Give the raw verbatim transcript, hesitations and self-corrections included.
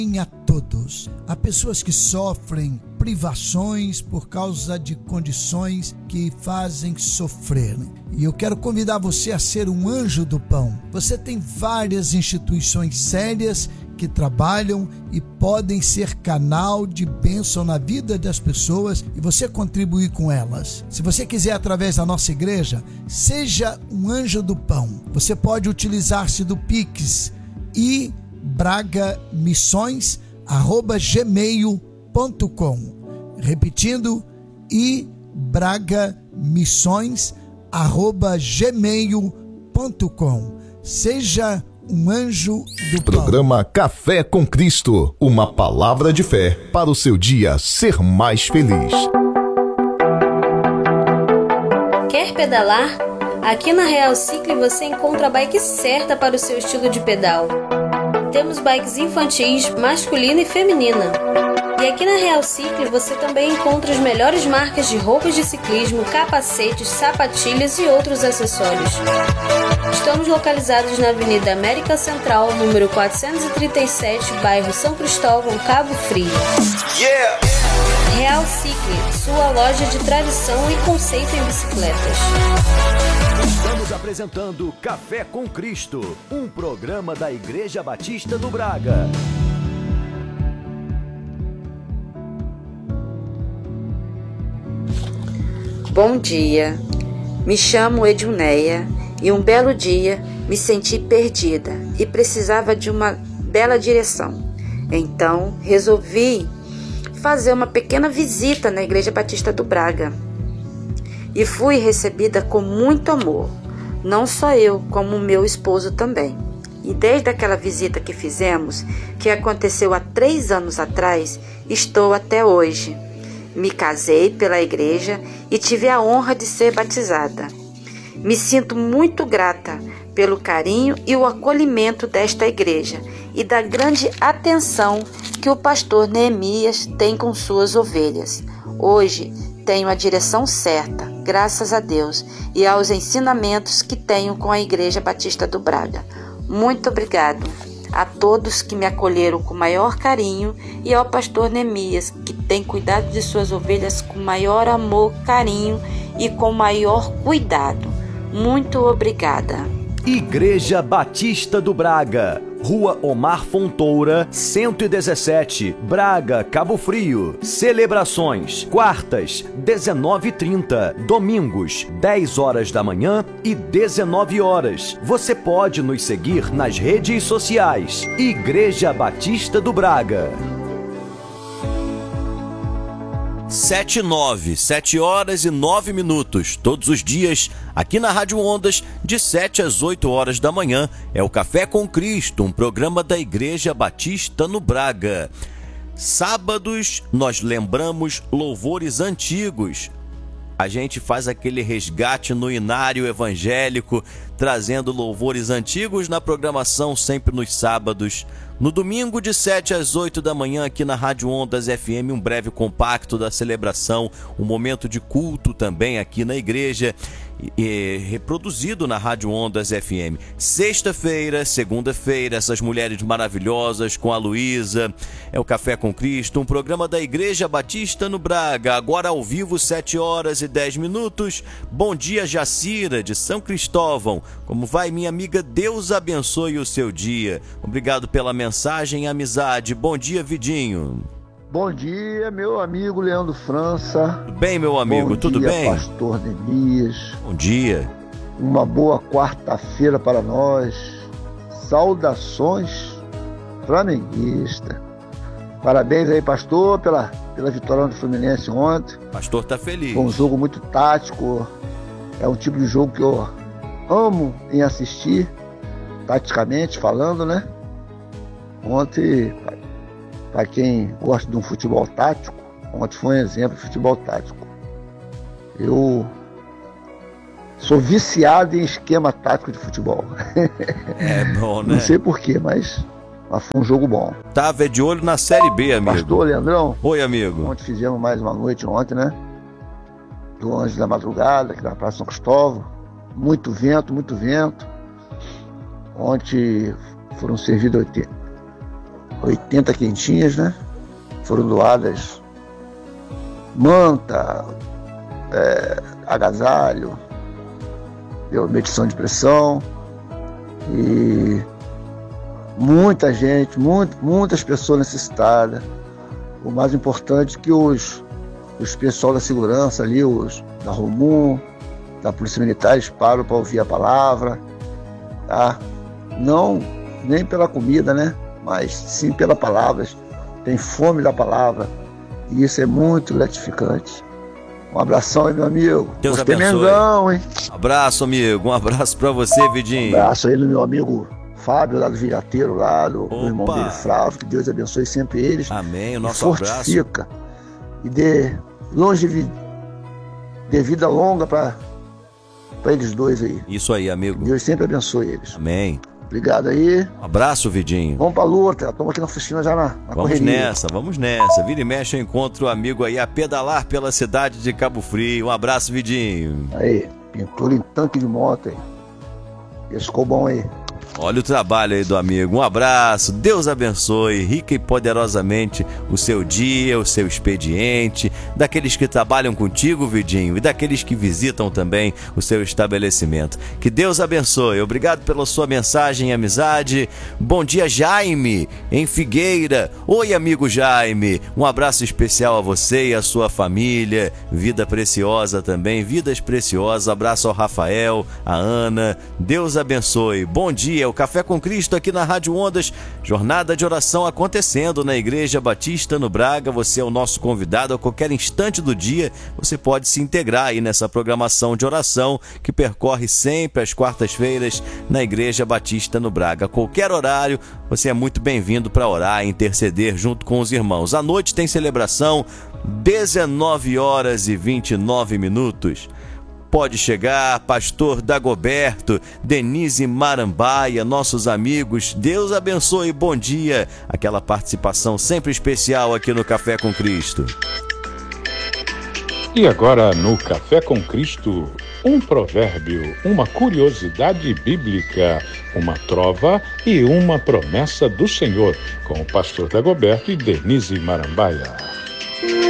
A todos. Há pessoas que sofrem privações por causa de condições que fazem sofrer. E eu quero convidar você a ser um anjo do pão. Você tem várias instituições sérias que trabalham e podem ser canal de bênção na vida das pessoas e você contribuir com elas. Se você quiser, através da nossa igreja, seja um anjo do pão. Você pode utilizar-se do Pix e braga missões arroba gmail ponto com. Repetindo, e braga missões arroba gmail ponto com. Seja um anjo do pão. Programa Café com Cristo, uma palavra de fé para o seu dia ser mais feliz. Quer pedalar? Aqui na Real Cycle você encontra a bike certa para o seu estilo de pedal. Temos bikes infantis, masculina e feminina. E aqui na Real Cycle você também encontra as melhores marcas de roupas de ciclismo, capacetes, sapatilhas e outros acessórios. Estamos localizados na Avenida América Central, número quatrocentos e trinta e sete, bairro São Cristóvão, Cabo Frio. Yeah! Real Cycle, sua loja de tradição e conceito em bicicletas. Estamos apresentando Café com Cristo, um programa da Igreja Batista do Braga. Bom dia, me chamo Edilneia e um belo dia me senti perdida e precisava de uma bela direção. Então resolvi fazer uma pequena visita na Igreja Batista do Braga. E fui recebida com muito amor, não só eu, como meu esposo também. E desde aquela visita que fizemos, que aconteceu há três anos atrás, estou até hoje. Me casei pela igreja e tive a honra de ser batizada. Me sinto muito grata pelo carinho e o acolhimento desta igreja e da grande atenção que o pastor Neemias tem com suas ovelhas. Hoje tenho a direção certa, graças a Deus, e aos ensinamentos que tenho com a Igreja Batista do Braga. Muito obrigado a todos que me acolheram com maior carinho e ao pastor Neemias, que tem cuidado de suas ovelhas com maior amor, carinho e com maior cuidado. Muito obrigada. Igreja Batista do Braga, Rua Omar Fontoura, cento e dezessete, Braga, Cabo Frio. Celebrações: quartas, dezenove e trinta, domingos, dez horas da manhã e dezenove horas. Você pode nos seguir nas redes sociais. Igreja Batista do Braga. sete e nove, sete horas e nove minutos, todos os dias, aqui na Rádio Ondas, de sete às oito horas da manhã, é o Café com Cristo, um programa da Igreja Batista no Braga. Sábados, nós lembramos louvores antigos. A gente faz aquele resgate no inário evangélico, trazendo louvores antigos na programação sempre nos sábados. No domingo, de sete às oito da manhã, aqui na Rádio Ondas F M, um breve compacto da celebração, um momento de culto também aqui na igreja, e, reproduzido na Rádio Ondas F M. Sexta-feira, segunda-feira, essas mulheres maravilhosas com a Luísa, é o Café com Cristo, um programa da Igreja Batista no Braga, agora ao vivo, sete horas e dez minutos. Bom dia, Jacira, de São Cristóvão. Como vai, minha amiga? Deus abençoe o seu dia. Obrigado pela mensagem e amizade. Bom dia, Vidinho. Bom dia, meu amigo Leandro França. Tudo bem, meu amigo? Bom Tudo dia, bem? pastor Neemias. Bom dia. Uma boa quarta-feira para nós. Saudações flamenguista. Parabéns aí, pastor, pela, pela vitória do Fluminense ontem. Pastor tá feliz. Foi um jogo muito tático. É um tipo de jogo que eu amo em assistir, taticamente falando, né? Ontem, para quem gosta de um futebol tático, ontem foi um exemplo de futebol tático. Eu sou viciado em esquema tático de futebol. É bom, né? Não sei porquê, mas, mas foi um jogo bom. Tava de olho na Série B, amigo. Pastor Leandrão. Oi, amigo. Ontem fizemos mais uma noite ontem, né? Do Anjo da Madrugada, aqui na Praça São Cristóvão. Muito vento, muito vento. Ontem foram servidos oitenta quentinhas, né? Foram doadas manta, é, agasalho, deu medição de pressão e muita gente, muito, muitas pessoas necessitadas. O mais importante é que os, os pessoal da segurança ali, os da Romum, da Polícia Militar, eles param para ouvir a palavra, tá? Não nem pela comida, né? Mas sim pela palavra. Tem fome da palavra e isso é muito gratificante. Um abração aí, meu amigo. Deus Gostei abençoe. Mengão, hein? Abraço, amigo. Um abraço pra você, Vidinho. Um abraço aí no meu amigo Fábio, lá do Virateiro, lá do, do irmão Opa. dele, Flávio. Que Deus abençoe sempre eles. Amém. O E nosso abraço. fortifica e dê longe dê vida longa para eles dois aí. Isso aí, amigo. Deus sempre abençoe eles. Amém. Obrigado aí. Um abraço, Vidinho. Vamos pra luta. Estamos aqui na oficina já na, na Vamos correria. nessa, vamos nessa. Vira e mexe, eu encontro o amigo aí a pedalar pela cidade de Cabo Frio. Um abraço, Vidinho. Aí, pintura em tanque de moto aí. Esse ficou bom aí. Olha o trabalho aí do amigo. Um abraço, Deus abençoe rica e poderosamente o seu dia, o seu expediente, daqueles que trabalham contigo, Vidinho, e daqueles que visitam também o seu estabelecimento. Que Deus abençoe. Obrigado pela sua mensagem e amizade. Bom dia, Jaime, em Figueira. Oi, amigo Jaime. Um abraço especial a você e a sua família. Vida preciosa também, vidas preciosas. Abraço ao Rafael, a Ana. Deus abençoe. Bom dia. O Café com Cristo aqui na Rádio Ondas, jornada de oração acontecendo na Igreja Batista no Braga. Você é o nosso convidado a qualquer instante do dia. Você pode se integrar aí nessa programação de oração que percorre sempre às quartas-feiras na Igreja Batista no Braga. A qualquer horário, você é muito bem-vindo para orar e interceder junto com os irmãos. À noite tem celebração, dezenove horas e vinte e nove minutos. Pode chegar, pastor Dagoberto, Denise Marambaia, nossos amigos, Deus abençoe, bom dia. Aquela participação sempre especial aqui no Café com Cristo. E agora no Café com Cristo, um provérbio, uma curiosidade bíblica, uma trova e uma promessa do Senhor, com o pastor Dagoberto e Denise Marambaia.